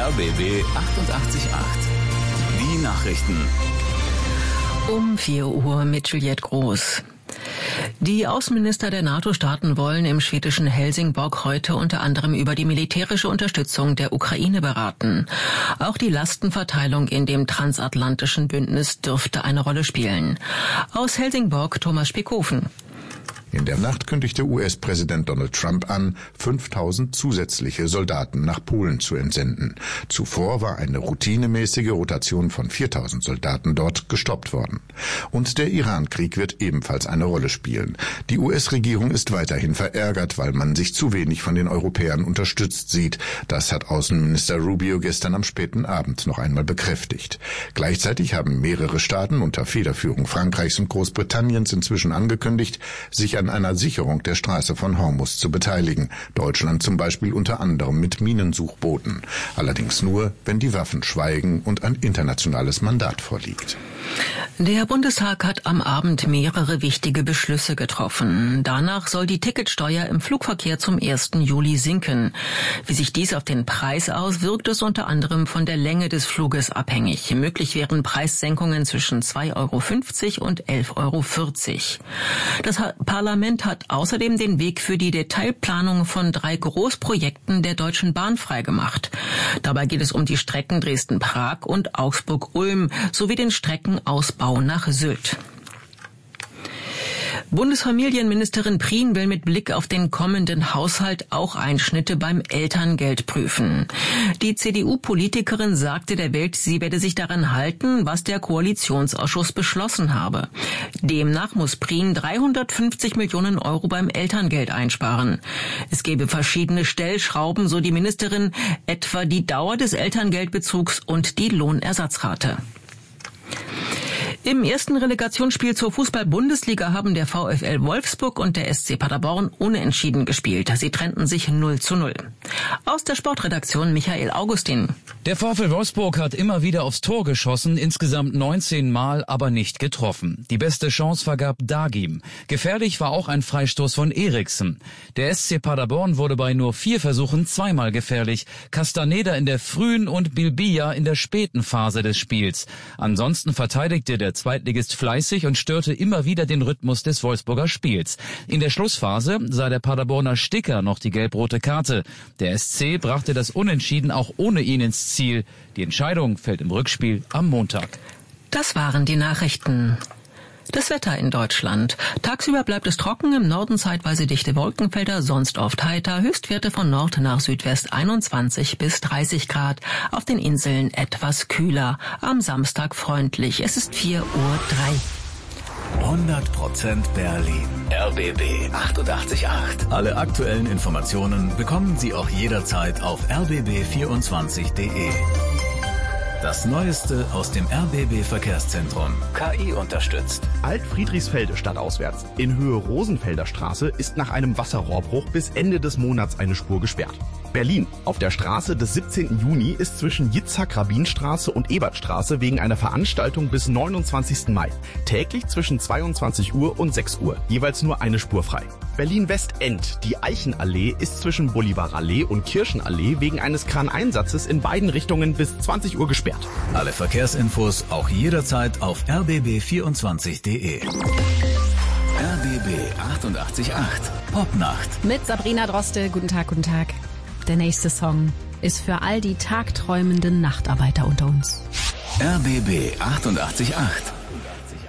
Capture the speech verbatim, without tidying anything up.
R B B achtundachtzig Komma acht. Die Nachrichten. Um vier Uhr mit Juliette Groß. Die Außenminister der NATO-Staaten wollen im schwedischen Helsingborg heute unter anderem über die militärische Unterstützung der Ukraine beraten. Auch die Lastenverteilung in dem transatlantischen Bündnis dürfte eine Rolle spielen. Aus Helsingborg Thomas Spickhofen. In der Nacht kündigte U S-Präsident Donald Trump an, fünftausend zusätzliche Soldaten nach Polen zu entsenden. Zuvor war eine routinemäßige Rotation von viertausend Soldaten dort gestoppt worden. Und der Iran-Krieg wird ebenfalls eine Rolle spielen. Die U S-Regierung ist weiterhin verärgert, weil man sich zu wenig von den Europäern unterstützt sieht. Das hat Außenminister Rubio gestern am späten Abend noch einmal bekräftigt. Gleichzeitig haben mehrere Staaten unter Federführung Frankreichs und Großbritanniens inzwischen angekündigt, sich an einer Sicherung der Straße von Hormuz zu beteiligen. Deutschland zum Beispiel unter anderem mit Minensuchbooten. Allerdings nur, wenn die Waffen schweigen und ein internationales Mandat vorliegt. Der Bundestag hat am Abend mehrere wichtige Beschlüsse getroffen. Danach soll die Ticketsteuer im Flugverkehr zum ersten Juli sinken. Wie sich dies auf den Preis auswirkt, ist unter anderem von der Länge des Fluges abhängig. Möglich wären Preissenkungen zwischen zwei Euro fünfzig und elf Euro vierzig. Das Parlament hat außerdem den Weg für die Detailplanung von drei Großprojekten der Deutschen Bahn freigemacht. Dabei geht es um die Strecken Dresden-Prag und Augsburg-Ulm sowie den Streckenausbau nach Sylt. Bundesfamilienministerin Prien will mit Blick auf den kommenden Haushalt auch Einschnitte beim Elterngeld prüfen. Die C D U-Politikerin sagte der Welt, sie werde sich daran halten, was der Koalitionsausschuss beschlossen habe. Demnach muss Prien dreihundertfünfzig Millionen Euro beim Elterngeld einsparen. Es gebe verschiedene Stellschrauben, so die Ministerin, etwa die Dauer des Elterngeldbezugs und die Lohnersatzrate. Im ersten Relegationsspiel zur Fußball-Bundesliga haben der VfL Wolfsburg und der S C Paderborn unentschieden gespielt. Sie trennten sich null zu null. Aus der Sportredaktion Michael Augustin. Der VfL Wolfsburg hat immer wieder aufs Tor geschossen, insgesamt neunzehn Mal, aber nicht getroffen. Die beste Chance vergab Dagim. Gefährlich war auch ein Freistoß von Eriksen. Der S C Paderborn wurde bei nur vier Versuchen zweimal gefährlich. Castaneda in der frühen und Bilbia in der späten Phase des Spiels. Ansonsten verteidigte der Zweitligist fleißig und störte immer wieder den Rhythmus des Wolfsburger Spiels. In der Schlussphase sah der Paderborner Sticker noch die gelb-rote Karte. Der S C brachte das Unentschieden auch ohne ihn ins Ziel. Die Entscheidung fällt im Rückspiel am Montag. Das waren die Nachrichten. Das Wetter in Deutschland. Tagsüber bleibt es trocken, im Norden zeitweise dichte Wolkenfelder, sonst oft heiter. Höchstwerte von Nord nach Südwest einundzwanzig bis dreißig Grad. Auf den Inseln etwas kühler. Am Samstag freundlich. Es ist vier Uhr drei. hundert Prozent Berlin. R B B achtundachtzig Komma acht. Alle aktuellen Informationen bekommen Sie auch jederzeit auf r b b vierundzwanzig punkt d e. Das Neueste aus dem R B B Verkehrszentrum. K I unterstützt. Alt-Friedrichsfelde stadtauswärts. In Höhe Rosenfelder Straße ist nach einem Wasserrohrbruch bis Ende des Monats eine Spur gesperrt. Berlin. Auf der Straße des siebzehnten Juni ist zwischen Jitzhak-Rabin-Straße und Ebertstraße wegen einer Veranstaltung bis neunundzwanzigsten Mai täglich zwischen zweiundzwanzig Uhr und sechs Uhr jeweils nur eine Spur frei. Berlin-Westend. Die Eichenallee ist zwischen Bolivarallee und Kirchenallee wegen eines Kraneinsatzes in beiden Richtungen bis zwanzig Uhr gesperrt. Alle Verkehrsinfos auch jederzeit auf r b b vierundzwanzig punkt d e. R B B achtundachtzig Komma acht. Popnacht. Mit Sabrina Droste. Guten Tag, guten Tag. Der nächste Song ist für all die tagträumenden Nachtarbeiter unter uns. R B B achtundachtzig Komma acht.